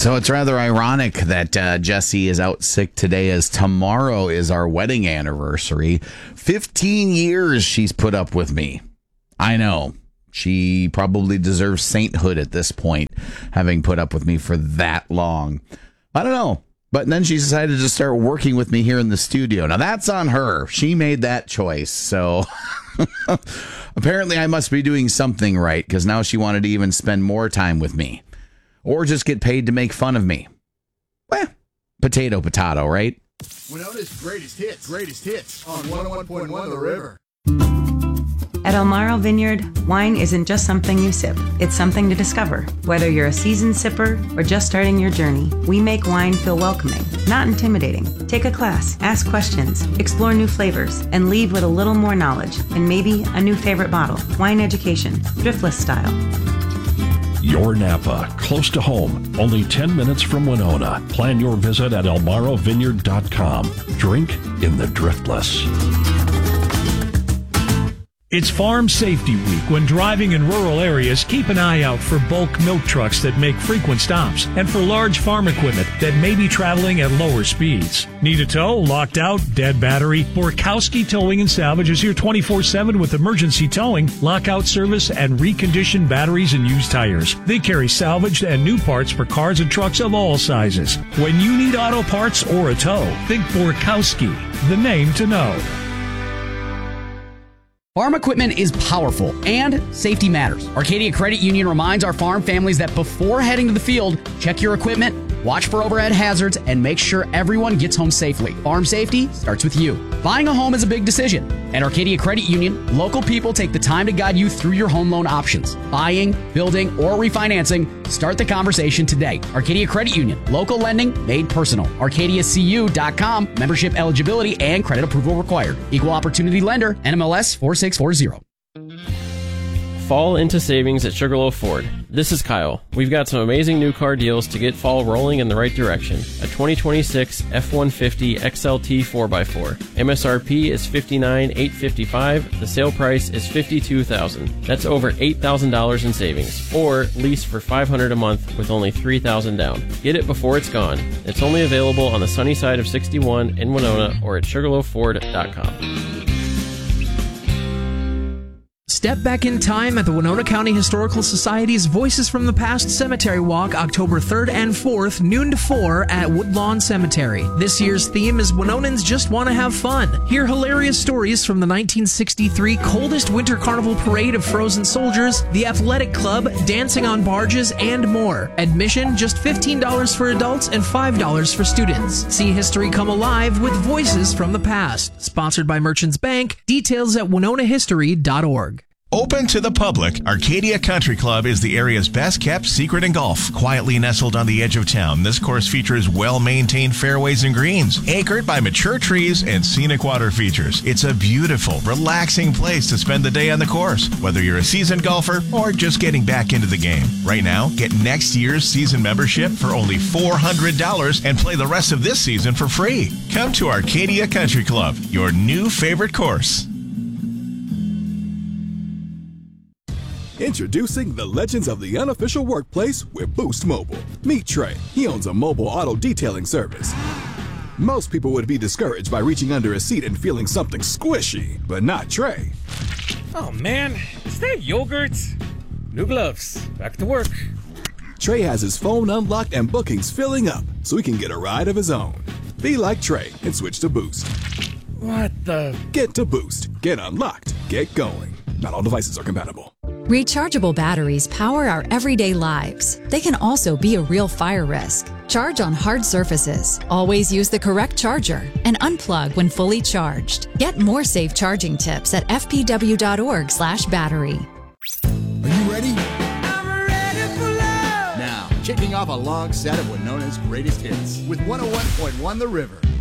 So it's rather ironic that Jesse is out sick today, as tomorrow is our wedding anniversary. 15 years she's put up with me. I know. She probably deserves sainthood at this point, having put up with me for that long. I don't know. But then she decided to start working with me here in the studio. Now, that's on her. She made that choice. So apparently I must be doing something right, because now she wanted to even spend more time with me. Or just get paid to make fun of me. Well, potato, right? Winona's greatest hits on 101.1 The River. At Elmaro Vineyard, wine isn't just something you sip. It's something to discover. Whether you're a seasoned sipper or just starting your journey, we make wine feel welcoming, not intimidating. Take a class, ask questions, explore new flavors, and leave with a little more knowledge and maybe a new favorite bottle. Wine education, Driftless style. Your Napa, close to home, only 10 minutes from Winona. Plan your visit at elmarovineyard.com. Drink in the Driftless. It's Farm Safety Week. When driving in rural areas, keep an eye out for bulk milk trucks that make frequent stops and for large farm equipment that may be traveling at lower speeds. Need a tow? Locked out? Dead battery? Borkowski Towing and Salvage is here 24/7 with emergency towing, lockout service, and reconditioned batteries and used tires. They carry salvaged and new parts for cars and trucks of all sizes. When you need auto parts or a tow, think Borkowski, the name to know. Farm equipment is powerful, and safety matters. Arcadia Credit Union reminds our farm families that before heading to the field, check your equipment, watch for overhead hazards, and make sure everyone gets home safely. Farm safety starts with you. Buying a home is a big decision. At Arcadia Credit Union, local people take the time to guide you through your home loan options. Buying, building, or refinancing, start the conversation today. Arcadia Credit Union, local lending made personal. ArcadiaCU.com, membership eligibility and credit approval required. Equal opportunity lender, NMLS 4640. Fall into savings at Sugarloaf Ford. This is Kyle. We've got some amazing new car deals to get fall rolling in the right direction. A 2026 F-150 XLT 4x4. MSRP is $59,855. The sale price is $52,000. That's over $8,000 in savings. Or lease for $500 a month with only $3,000 down. Get it before it's gone. It's only available on the sunny side of 61 in Winona or at sugarloafford.com. Step back in time at the Winona County Historical Society's Voices from the Past Cemetery Walk, October 3rd and 4th, noon to 4 at Woodlawn Cemetery. This year's theme is Winonans Just Want to Have Fun. Hear hilarious stories from the 1963 coldest winter carnival parade of frozen soldiers, the athletic club, dancing on barges, and more. Admission just $15 for adults and $5 for students. See history come alive with Voices from the Past. Sponsored by Merchants Bank. Details at winonahistory.org. Open to the public, Arcadia Country Club is the area's best-kept secret in golf. Quietly nestled on the edge of town, this course features well-maintained fairways and greens, anchored by mature trees and scenic water features. It's a beautiful, relaxing place to spend the day on the course, whether you're a seasoned golfer or just getting back into the game. Right now, get next year's season membership for only $400 and play the rest of this season for free. Come to Arcadia Country Club, your new favorite course. Introducing the legends of the unofficial workplace with Boost Mobile. Meet Trey. He owns a mobile auto detailing service. Most people would be discouraged by reaching under a seat and feeling something squishy, but not Trey. Oh man, is that yogurt? New gloves. Back to work. Trey has his phone unlocked and bookings filling up so he can get a ride of his own. Be like Trey and switch to Boost. What the? Get to Boost. Get unlocked. Get going. Not all devices are compatible. Rechargeable batteries power our everyday lives. They can also be a real fire risk. Charge on hard surfaces. Always use the correct charger and unplug when fully charged. Get more safe charging tips at fpw.org/battery. Are you ready? I'm ready for love. Now, kicking off a long set of Winona's greatest hits with 101.1 The River.